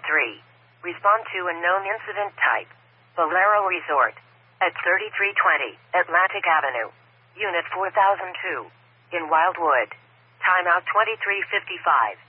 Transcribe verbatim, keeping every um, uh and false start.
three. Respond to unknown incident type. Bolero Resort. At thirty-three twenty Atlantic Avenue. Unit four thousand two. In Wildwood. Timeout twenty-three fifty-five.